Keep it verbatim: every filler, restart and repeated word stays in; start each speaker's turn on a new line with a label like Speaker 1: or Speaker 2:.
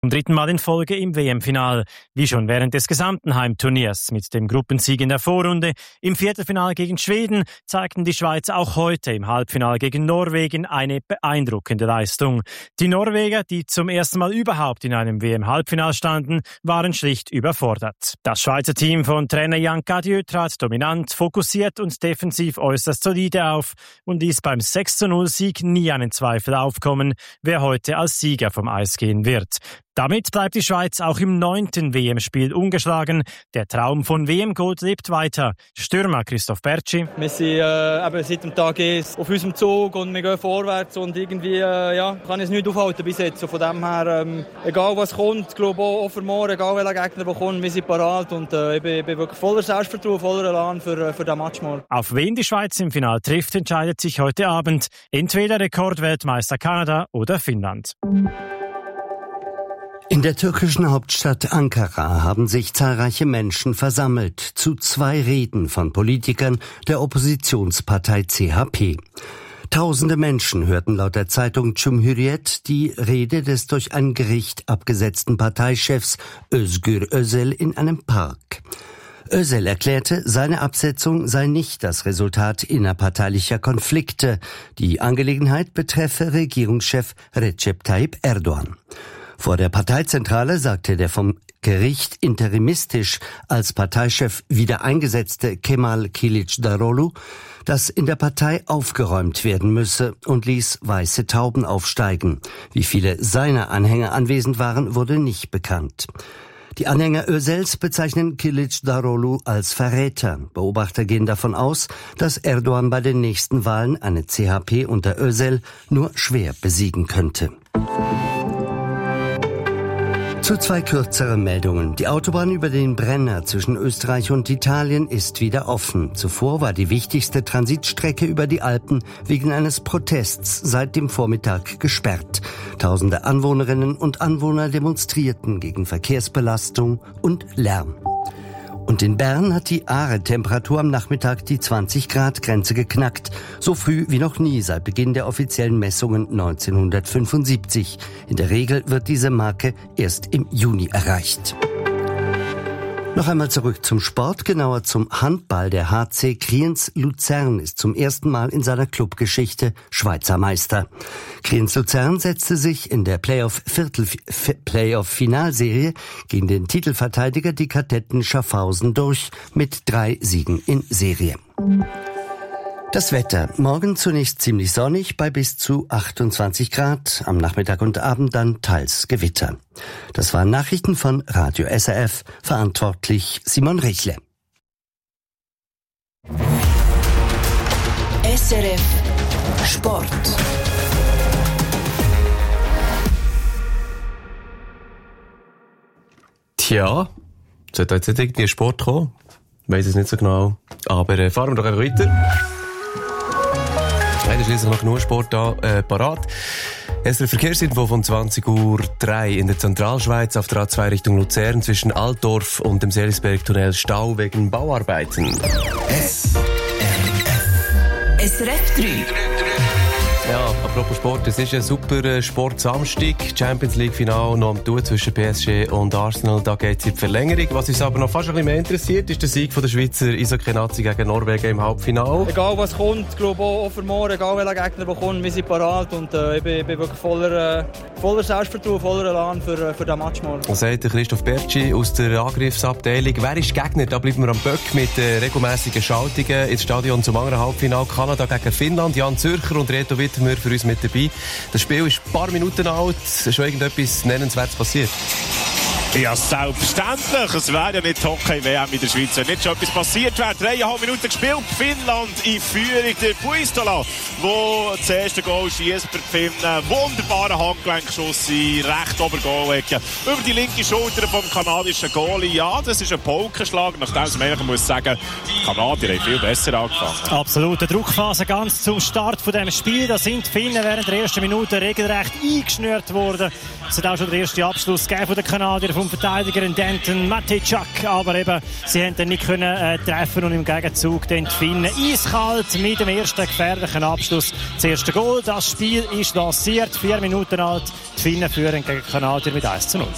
Speaker 1: Zum dritten Mal in Folge im W M-Final, wie schon während des gesamten Heimturniers. Mit dem Gruppensieg in der Vorrunde im Viertelfinale gegen Schweden zeigten die Schweizer auch heute im Halbfinale gegen Norwegen eine beeindruckende Leistung. Die Norweger, die zum ersten Mal überhaupt in einem W M-Halbfinale standen, waren schlicht überfordert. Das Schweizer Team von Trainer Jan Cadieux trat dominant, fokussiert und defensiv äußerst solide auf und ließ beim sechs zu null Sieg nie einen Zweifel aufkommen, wer heute als Sieger vom Eis gehen wird. Damit bleibt die Schweiz auch im neunten W M-Spiel ungeschlagen. Der Traum von W M-Gold lebt weiter. Stürmer Christoph Bertschi.
Speaker 2: Wir sind äh, eben seit dem Tag eins auf unserem Zug und wir gehen vorwärts und irgendwie äh, ja, kann ich es nicht aufhalten bis jetzt. Von dem her, ähm, egal was kommt, ich glaube auch, auch für morgen, egal welcher Gegner der kommt, wir sind parat und äh, ich, bin, ich bin wirklich voller Selbstvertrauen, voller Elan für, für den Match morgen.
Speaker 1: Auf wen die Schweiz im Finale trifft, entscheidet sich heute Abend. Entweder Rekordweltmeister Kanada oder Finnland.
Speaker 3: In der türkischen Hauptstadt Ankara haben sich zahlreiche Menschen versammelt zu zwei Reden von Politikern der Oppositionspartei C H P. Tausende Menschen hörten laut der Zeitung Cumhuriyet die Rede des durch ein Gericht abgesetzten Parteichefs Özgür Özel in einem Park. Özel erklärte, seine Absetzung sei nicht das Resultat innerparteilicher Konflikte. Die Angelegenheit betreffe Regierungschef Recep Tayyip Erdogan. Vor der Parteizentrale sagte der vom Gericht interimistisch als Parteichef wieder eingesetzte Kemal Kılıçdaroğlu, dass in der Partei aufgeräumt werden müsse und ließ weiße Tauben aufsteigen. Wie viele seiner Anhänger anwesend waren, wurde nicht bekannt. Die Anhänger Özels bezeichnen Kılıçdaroğlu als Verräter. Beobachter gehen davon aus, dass Erdogan bei den nächsten Wahlen eine C H P unter Özel nur schwer besiegen könnte. Zu zwei kürzeren Meldungen. Die Autobahn über den Brenner zwischen Österreich und Italien ist wieder offen. Zuvor war die wichtigste Transitstrecke über die Alpen wegen eines Protests seit dem Vormittag gesperrt. Tausende Anwohnerinnen und Anwohner demonstrierten gegen Verkehrsbelastung und Lärm. Und in Bern hat die Aare-Temperatur am Nachmittag die zwanzig Grad Grenze geknackt. So früh wie noch nie seit Beginn der offiziellen Messungen neunzehnhundertfünfundsiebzig. In der Regel wird diese Marke erst im Juni erreicht. Noch einmal zurück zum Sport, genauer zum Handball. Der H C Kriens Luzern ist zum ersten Mal in seiner Clubgeschichte Schweizer Meister. Kriens Luzern setzte sich in der Playoff-Finalserie gegen den Titelverteidiger, die Kadetten Schaffhausen, durch mit drei Siegen in Serie. Das Wetter. Morgen zunächst ziemlich sonnig bei bis zu achtundzwanzig Grad. Am Nachmittag und Abend dann teils Gewitter. Das waren Nachrichten von Radio S R F. Verantwortlich Simon Richle.
Speaker 4: S R F Sport.
Speaker 5: Tja, sollte jetzt nicht irgendwie Sport kommen? Ich weiss es nicht so genau. Aber äh, fahren wir doch einfach weiter. Leider schließlich noch genug Sport da, äh, parat. Es ist der Verkehrsinfo von zwanzig Uhr drei in der Zentralschweiz auf der A zwei Richtung Luzern zwischen Altdorf und dem Selisberg-Tunnel Stau wegen Bauarbeiten.
Speaker 4: S R F S R F drei.
Speaker 5: Ja, apropos Sport, es ist ein super Sport-Samstag. Champions League-Final noch am Tun zwischen P S G und Arsenal. Da geht es in die Verlängerung. Was uns aber noch fast ein bisschen mehr interessiert, ist der Sieg von der Schweizer Eishockey-Nazi gegen Norwegen im Halbfinale.
Speaker 2: Egal was kommt, ich glaube auch für morgen, egal welcher Gegner der kommt, wir sind parat und äh, ich, bin, ich bin wirklich voller, äh, voller Selbstvertrauen, voller Elan für, für den Match morgen.
Speaker 5: Das sagt Christoph Bertschi aus der Angriffsabteilung. Wer ist Gegner? Da bleiben wir am Böck mit äh, regelmässigen Schaltungen ins Stadion zum anderen Halbfinale. Kanada gegen Finnland. Jan Zürcher und Reto Wittmer für uns mit dabei. Das Spiel ist ein paar Minuten alt. Ist schon irgendetwas Nennenswertes passiert?
Speaker 6: Ja, selbstverständlich. Es wäre ja nicht Hockey-W M in der Schweiz, wenn nicht schon etwas passiert wäre. Dreieinhalb Minuten gespielt. Finnland in Führung. Der Puistola, der das erste Goal schiesst bei Finnen. Wunderbarer Handgelenkschuss in recht Obergoalecke. Über die linke Schulter vom kanadischen Goalie. Ja, das ist ein Polkenschlag. Nachdem man eigentlich muss sagen, die Kanadier haben viel besser angefangen.
Speaker 1: Absolute Druckphase ganz zum Start von diesem Spiel. Da sind die Finnen während der ersten Minute regelrecht eingeschnürt worden. Es hat auch schon den ersten Abschluss gegeben von den Kanadiern, vom Verteidiger Denton Matejczak, aber eben, sie haben dann nicht können äh, treffen und im Gegenzug den Finnen eiskalt mit dem ersten gefährlichen Abschluss das erste Goal. Das Spiel ist lanciert, vier Minuten alt. Die Finnen führen gegen Kanadier mit eins zu null.